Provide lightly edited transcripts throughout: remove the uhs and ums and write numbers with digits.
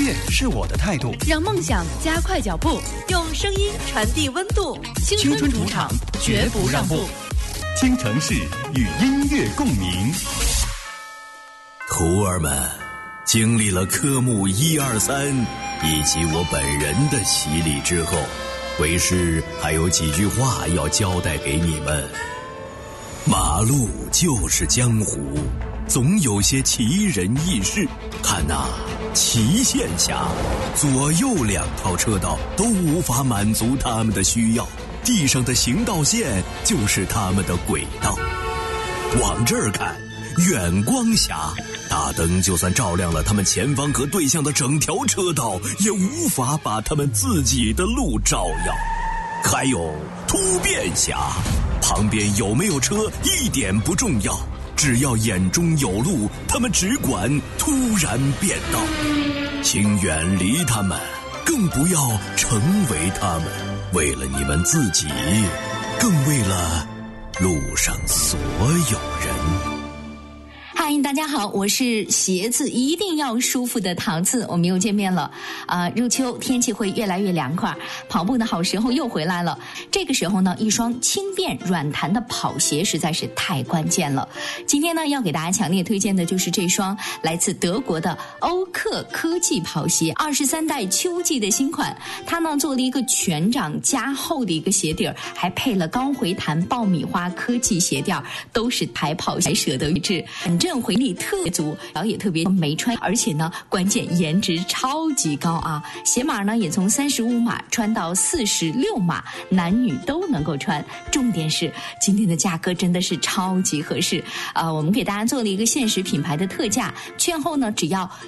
乐是我的态度， 让梦想加快脚步， 用声音传递温度。 青春主场，绝不让步。 听城市与音乐共鸣。 徒儿们，经历了科目1、2、3以及我本人的洗礼之后，为师还有几句话要交代给你们。马路就是江湖，总有些奇人异事。看呐，祁县辖左右2套车道都无法满足他们的需要，地上的行道线就是他们的轨道。往这儿看，远光峡大灯就算照亮了他们前方和对向的整条车道，也无法把他们自己的路照耀。还有突变峡，旁边有没有车一点不重要，只要眼中有路，他们只管突然变道。请远离他们，更不要成为他们，为了你们自己，更为了路上所有人。 嗨，大家好，我是鞋子一定要舒服的桃子，我们又见面了。入秋天气会越来越凉快，跑步的好时候又回来了。这个时候呢，一双轻便软弹的跑鞋实在是太关键了。今天呢，要给大家强烈推荐的就是这双来自德国的欧克科技跑鞋，23代秋季的新款。它呢做了一个全掌加厚的一个鞋底儿，还配了高回弹爆米花科技鞋垫，都是台跑鞋舍得一致，反正回力特别足，然后也特别没穿，而且呢，关键颜值超级高啊！鞋码呢也从35码穿到46码，男女都能够穿。重点是今天的价格真的是超级合适我们给大家做了一个限时品牌的特价，券后呢只要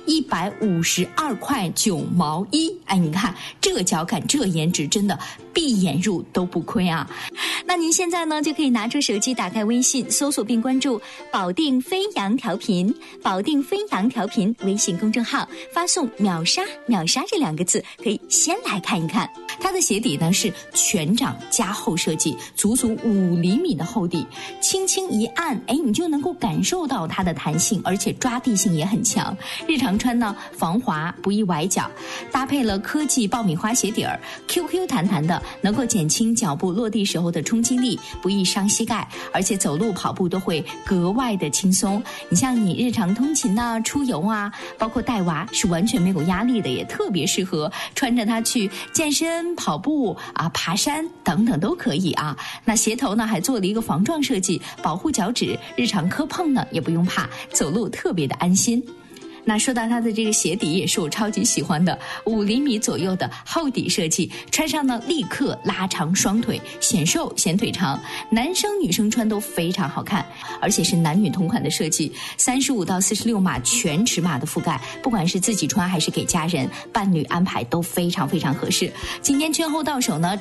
152块9毛1。哎，你看这个脚感，这个颜值，真的闭眼入都不亏啊！那您现在呢就可以拿出手机，打开微信，搜索并关注保定飞扬调频，保定飞扬调频微信公众号，发送秒杀秒杀这2个字，可以先来看一看。它的鞋底呢是全掌加厚设计，足足5厘米的厚底，轻轻一按，哎，你就能够感受到它的弹性，而且抓地性也很强。日常穿呢防滑不易崴脚，搭配了科技爆米花鞋底儿 ，QQ 弹弹的，能够减轻脚步落地时候的冲击力，不易伤膝盖，而且走路跑步都会格外的轻松。你像你日常通勤啊、出游啊，包括带娃是完全没有压力的，也特别适合穿着它去健身、跑步啊、爬山等等都可以啊。那鞋头呢还做了一个防撞设计，保护脚趾，日常磕碰呢也不用怕，走路特别的安心。那说到它的这个鞋底，也是我超级喜欢的，5厘米左右的厚底设计，穿上呢立刻拉长双腿，显瘦显腿长，男生女生穿都非常好看，而且是男女同款的设计，35到46码全尺码的覆盖，不管是自己穿还是给家人、伴侣安排都非常非常合适。今天券后到手呢